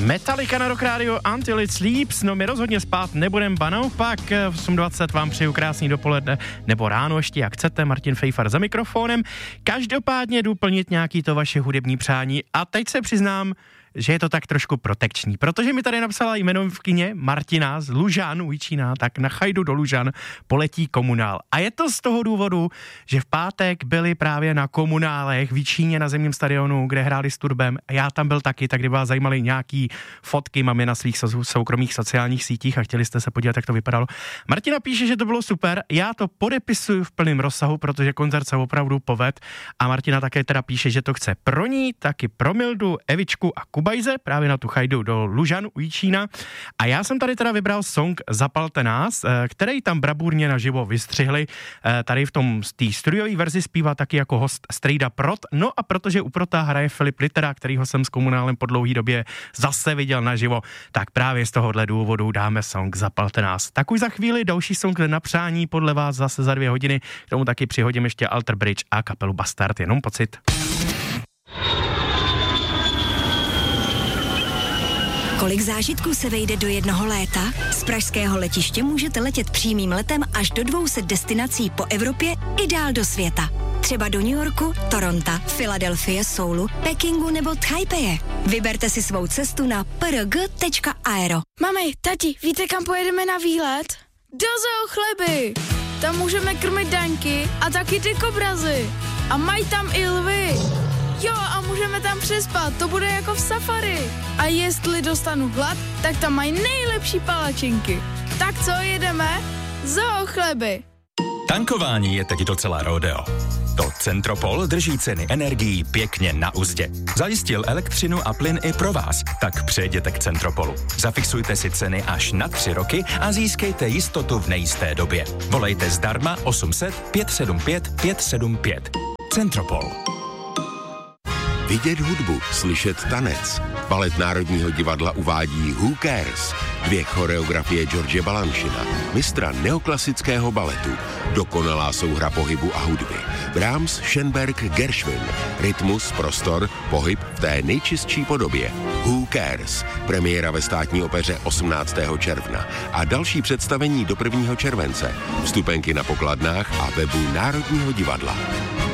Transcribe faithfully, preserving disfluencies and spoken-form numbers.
Metallica na Rock Radio, Until It Sleeps, no my rozhodně spát nebudem, ba naopak, v osm dvacet vám přeju krásný dopoledne, nebo ráno ještě, jak chcete, Martin Fejfar za mikrofonem. Každopádně jdu plnit nějaký to vaše hudební přání a teď se přiznám, že je to tak trošku protekční, protože mi tady napsala jmenovkyně Martina z Lužan u Jičína, tak na Chajdu do Lužan poletí Komunál. A je to z toho důvodu, že v pátek byli právě na Komunálech v Jičíně na zimním stadionu, kde hráli s Turbem. A já tam byl taky, tak kdyby vás zajímaly nějaký fotky, mám je na svých sou- soukromých sociálních sítích a chtěli jste se podívat, jak to vypadalo. Martina píše, že to bylo super, já to podepisuju v plném rozsahu, protože koncert se opravdu poved. A Martina také teda píše, že to chce pro ní, taky pro Mildu, Evičku a Kubajze, právě na tu Chajdu do Lužan u Jičína. A já jsem tady teda vybral song Zapalte nás, který tam bravurně naživo vystřihli. Tady v tom té studiové verzi zpívá taky jako host Strejda Prot. No a protože u Prota hraje Filip Littera, kterýho jsem s Komunálem po dlouhý době zase viděl naživo, tak právě z tohohle důvodu dáme song Zapalte nás. Tak už za chvíli další song na přání podle vás zase za dvě hodiny. K tomu taky přihodím ještě Alter Bridge a kapelu Bastard. Jenom pocit. Kolik zážitků se vejde do jednoho léta? Z pražského letiště můžete letět přímým letem až do dvou set destinací po Evropě i dál do světa. Třeba do New Yorku, Toronto, Filadelfie, Soulu, Pekingu nebo Taipeje. Vyberte si svou cestu na p r g tečka aero. Mami, tati, víte, kam pojedeme na výlet? Do Zoo Chleby! Tam můžeme krmit daňky a taky ty kobrazy. A mají tam i lvy. Jo, a můžeme tam přespat, to bude jako v safari. A jestli dostanu hlad, tak tam mají nejlepší palačinky. Tak co, jedeme? Zoo Chleby. Tankování je teď docela rodeo. To Centropol drží ceny energií pěkně na uzdě. Zajistil elektřinu a plyn i pro vás, tak přejděte k Centropolu. Zafixujte si ceny až na tři roky a získejte jistotu v nejisté době. Volejte zdarma osm set pět sedm pět pět sedm pět. Centropol. Vidět hudbu, slyšet tanec. Balet Národního divadla uvádí Who Cares? Dvě choreografie George Balanchina, mistra neoklasického baletu. Dokonalá souhra pohybu a hudby. Brahms, Schönberg, Gershwin. Rytmus, prostor, pohyb v té nejčistší podobě. Who Cares? Premiéra ve Státní opeře osmnáctého června a další představení do prvního července. Vstupenky na pokladnách a webu Národního divadla.